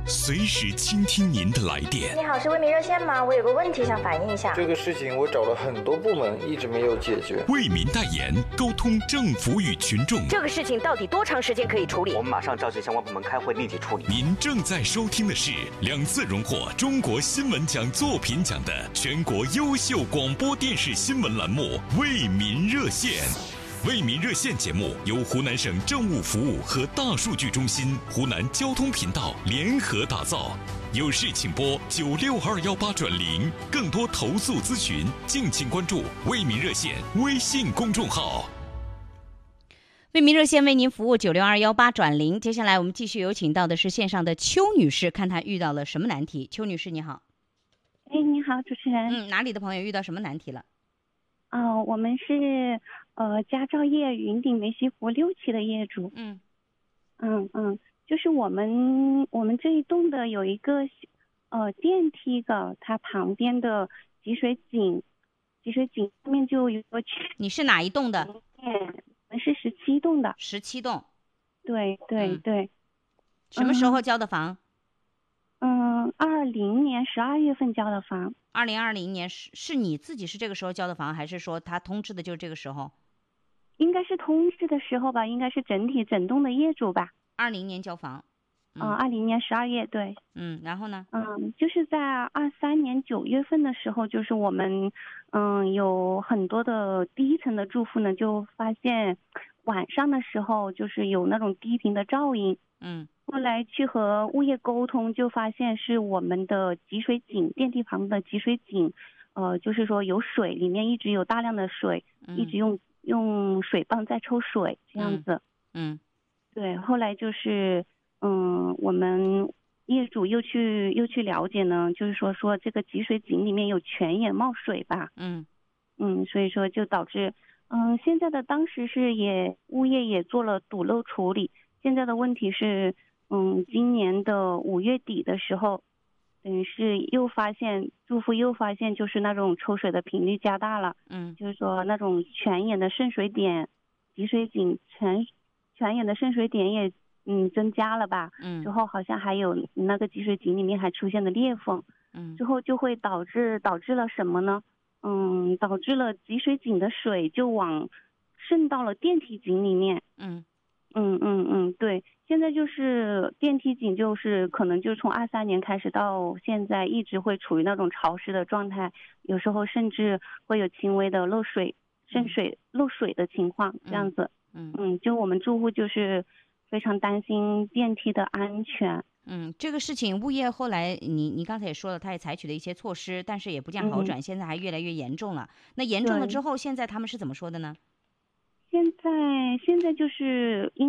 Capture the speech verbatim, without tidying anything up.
随时倾听您的来电。 你好，是为民热线吗？我有个问题想反映一下。 这个事情我找了很多部门，一直没有解决。 为民代言，沟通政府与群众。 这个事情到底多长时间可以处理？ 我们马上召集相关部门开会，立即处理。 您正在收听的是两次荣获中国新闻奖作品奖的全国优秀广播电视新闻栏目《为民热线》。为民热线节目由湖南省政务服务和大数据中心、湖南交通频道联合打造。有事请拨九六二幺八转零，更多投诉咨询，敬请关注为民热线微信公众号。 为民热线为您服务九六二幺八转零。接下来我们继续有请到的是线上的邱女士，看她遇到了什么难题。邱女士你好。 哎，你好，主持人。 嗯，哪里的朋友遇到什么难题了？ 哦，我们是呃佳兆业云顶梅溪湖六期的业主。 嗯嗯嗯，就是我们我们这一栋的有一个呃电梯的，它旁边的集水井，集水井上面就有个。 你是哪一栋的？ 我们是十七栋的。 十七栋。 对对、嗯、对。 什么时候交的房？ 嗯，二零年十二月份交的房。 二零二零年是是你自己是这个时候交的房，还是说他通知的就是这个时候？ 应该是通知的时候吧，应该是整体整栋的业主吧。 二零年交房。 嗯，二零年十二月，对。 嗯，然后呢？ 嗯，就是在二三年九月份的时候，就是我们嗯有很多的第一层的住户呢，就发现晚上的时候就是有那种低频的噪音。 嗯。 后来去和物业沟通，就发现是我们的集水井，电梯旁的集水井，呃，就是说有水，里面一直有大量的水， 嗯、 一直用用水泵在抽水这样子。 嗯。嗯对，后来就是嗯，我们业主又去又去了解呢，就是说说这个集水井里面有泉眼冒水吧。 嗯嗯，所以说就导致嗯，现在的当时是也物业也做了堵漏处理，现在的问题是。嗯，今年的五月底的时候，等于是又发现住户又发现就是那种抽水的频率加大了。 嗯， 就是说那种泉眼的渗水点，集水井泉泉眼的渗水点也嗯增加了吧。 嗯， 之后好像还有那个集水井里面还出现了裂缝。 嗯， 之后就会导致导致了什么呢？嗯，导致了集水井的水就往渗到了电梯井里面。 嗯。 嗯嗯嗯，对，现在就是电梯井，就是可能就从二三年开始到现在，一直会处于那种潮湿的状态，有时候甚至会有轻微的漏水、渗水、漏水的情况，这样子。 嗯嗯, 嗯，就我们住户就是非常担心电梯的安全。 嗯，这个事情物业后来你你刚才也说了，他也采取了一些措施，但是也不见好转，嗯、现在还越来越严重了。那严重了之后，现在他们是怎么说的呢？ 现在现在就是因